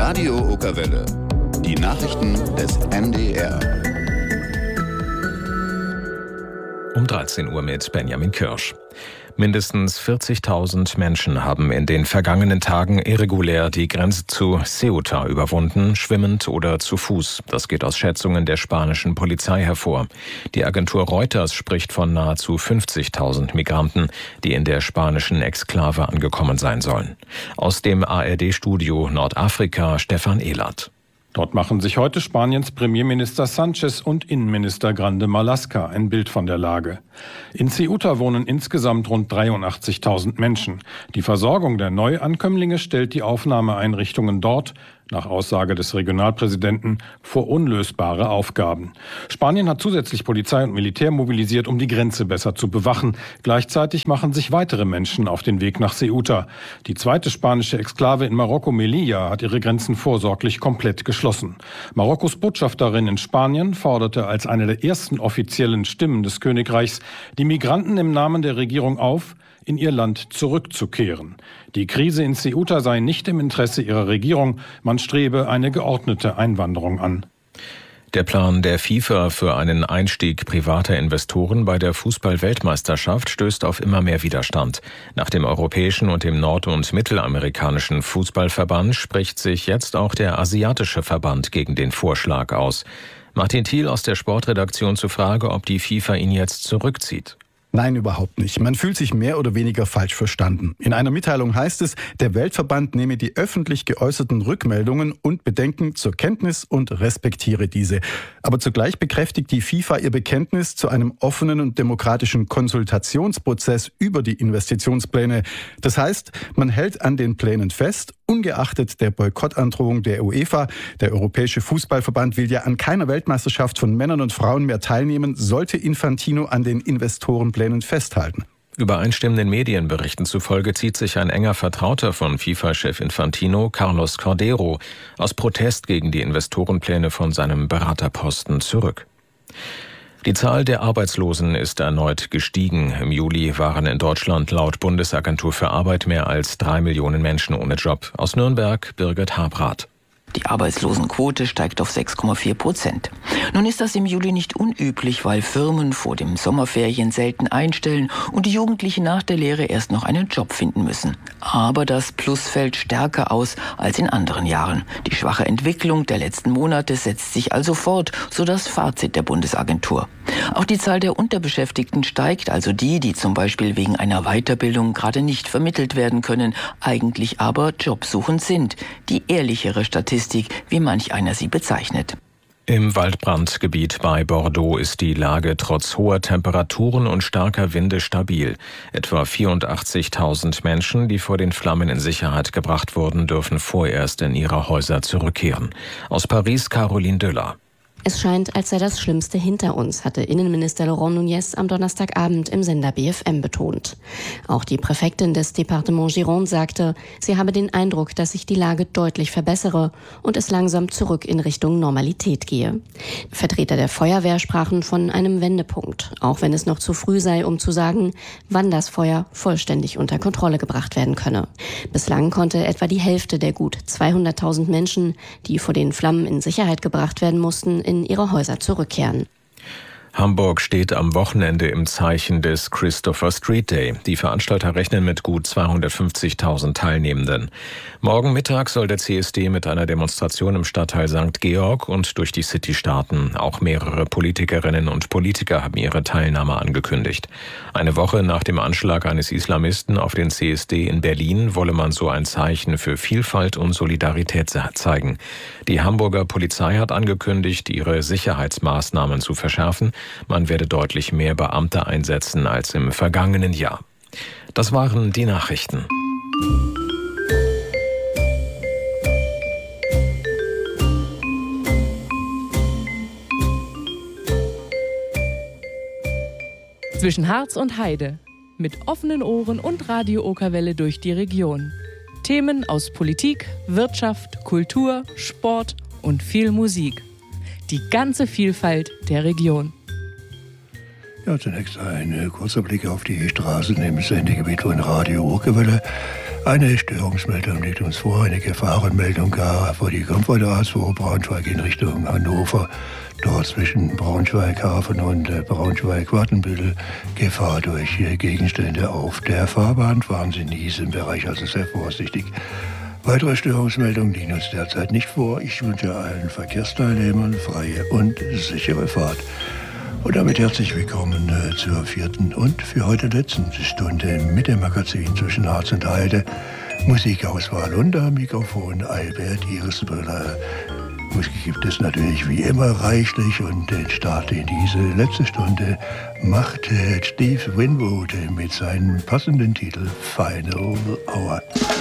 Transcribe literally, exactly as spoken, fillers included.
Radio Okerwelle. Die Nachrichten des N D R. Um dreizehn Uhr mit Benjamin Kirsch. Mindestens vierzigtausend Menschen haben in den vergangenen Tagen irregulär die Grenze zu Ceuta überwunden, schwimmend oder zu Fuß. Das geht aus Schätzungen der spanischen Polizei hervor. Die Agentur Reuters spricht von nahezu fünfzigtausend Migranten, die in der spanischen Exklave angekommen sein sollen. Aus dem A R D-Studio Nordafrika Stefan Ehlert. Dort machen sich heute Spaniens Premierminister Sánchez und Innenminister Grande Marlaska ein Bild von der Lage. In Ceuta wohnen insgesamt rund dreiundachtzigtausend Menschen. Die Versorgung der Neuankömmlinge stellt die Aufnahmeeinrichtungen dort, nach Aussage des Regionalpräsidenten, vor unlösbare Aufgaben. Spanien hat zusätzlich Polizei und Militär mobilisiert, um die Grenze besser zu bewachen. Gleichzeitig machen sich weitere Menschen auf den Weg nach Ceuta. Die zweite spanische Exklave in Marokko, Melilla, hat ihre Grenzen vorsorglich komplett geschlossen. Marokkos Botschafterin in Spanien forderte als eine der ersten offiziellen Stimmen des Königreichs die Migranten im Namen der Regierung auf, in ihr Land zurückzukehren. Die Krise in Ceuta sei nicht im Interesse ihrer Regierung, man strebe eine geordnete Einwanderung an. Der Plan der FIFA für einen Einstieg privater Investoren bei der Fußball-Weltmeisterschaft stößt auf immer mehr Widerstand. Nach dem europäischen und dem nord- und mittelamerikanischen Fußballverband spricht sich jetzt auch der asiatische Verband gegen den Vorschlag aus. Martin Thiel aus der Sportredaktion zur Frage, ob die FIFA ihn jetzt zurückzieht. Nein, überhaupt nicht. Man fühlt sich mehr oder weniger falsch verstanden. In einer Mitteilung heißt es, der Weltverband nehme die öffentlich geäußerten Rückmeldungen und Bedenken zur Kenntnis und respektiere diese. Aber zugleich bekräftigt die FIFA ihr Bekenntnis zu einem offenen und demokratischen Konsultationsprozess über die Investitionspläne. Das heißt, man hält an den Plänen fest, ungeachtet der Boykottandrohung der UEFA. Der Europäische Fußballverband will ja an keiner Weltmeisterschaft von Männern und Frauen mehr teilnehmen, sollte Infantino an den Investorenplänen festhalten. Übereinstimmenden Medienberichten zufolge zieht sich ein enger Vertrauter von FIFA-Chef Infantino, Carlos Cordeiro, aus Protest gegen die Investorenpläne von seinem Beraterposten zurück. Die Zahl der Arbeitslosen ist erneut gestiegen. Im Juli waren in Deutschland laut Bundesagentur für Arbeit mehr als drei Millionen Menschen ohne Job. Aus Nürnberg Birgit Habrath. Die Arbeitslosenquote steigt auf sechs Komma vier Prozent. Nun ist das im Juli nicht unüblich, weil Firmen vor dem Sommerferien selten einstellen und die Jugendlichen nach der Lehre erst noch einen Job finden müssen. Aber das Plus fällt stärker aus als in anderen Jahren. Die schwache Entwicklung der letzten Monate setzt sich also fort, so das Fazit der Bundesagentur. Auch die Zahl der Unterbeschäftigten steigt, also die, die zum Beispiel wegen einer Weiterbildung gerade nicht vermittelt werden können, eigentlich aber jobsuchend sind. Die ehrlichere Statistik, wie manch einer sie bezeichnet. Im Waldbrandgebiet bei Bordeaux ist die Lage trotz hoher Temperaturen und starker Winde stabil. Etwa vierundachtzigtausend Menschen, die vor den Flammen in Sicherheit gebracht wurden, dürfen vorerst in ihre Häuser zurückkehren. Aus Paris Caroline Döller. Es scheint, als sei das Schlimmste hinter uns, hatte Innenminister Laurent Nunez am Donnerstagabend im Sender B F M betont. Auch die Präfektin des Departements Gironde sagte, sie habe den Eindruck, dass sich die Lage deutlich verbessere und es langsam zurück in Richtung Normalität gehe. Vertreter der Feuerwehr sprachen von einem Wendepunkt, auch wenn es noch zu früh sei, um zu sagen, wann das Feuer vollständig unter Kontrolle gebracht werden könne. Bislang konnte etwa die Hälfte der gut zweihunderttausend Menschen, die vor den Flammen in Sicherheit gebracht werden mussten, in ihre Häuser zurückkehren. Hamburg steht am Wochenende im Zeichen des Christopher Street Day. Die Veranstalter rechnen mit gut zweihundertfünfzigtausend Teilnehmenden. Morgen Mittag soll der C S D mit einer Demonstration im Stadtteil Sankt Georg und durch die City starten. Auch mehrere Politikerinnen und Politiker haben ihre Teilnahme angekündigt. Eine Woche nach dem Anschlag eines Islamisten auf den C S D in Berlin wolle man so ein Zeichen für Vielfalt und Solidarität zeigen. Die Hamburger Polizei hat angekündigt, ihre Sicherheitsmaßnahmen zu verschärfen. Man werde deutlich mehr Beamte einsetzen als im vergangenen Jahr. Das waren die Nachrichten. Zwischen Harz und Heide. Mit offenen Ohren und Radio Okerwelle durch die Region. Themen aus Politik, Wirtschaft, Kultur, Sport und viel Musik. Die ganze Vielfalt der Region. Ja, zunächst ein kurzer Blick auf die Straßen im Sendegebiet von Radio Okerwelle. Eine Störungsmeldung liegt uns vor, eine Gefahrenmeldung gar vor die Comfort A S vor Braunschweig in Richtung Hannover. Dort zwischen Braunschweig-Hafen und Braunschweig-Wattenbüttel Gefahr durch Gegenstände auf der Fahrbahn. Fahren Sie in diesem Bereich also sehr vorsichtig. Weitere Störungsmeldungen liegen uns derzeit nicht vor. Ich wünsche allen Verkehrsteilnehmern freie und sichere Fahrt. Und damit herzlich willkommen äh, zur vierten und für heute letzten Stunde mit dem Magazin zwischen Harz und Heide. Musikauswahl und am Mikrofon Albert Irisbrüller. Musik gibt es natürlich wie immer reichlich und den Start in diese letzte Stunde macht äh, Steve Winwood mit seinem passenden Titel Final Hour.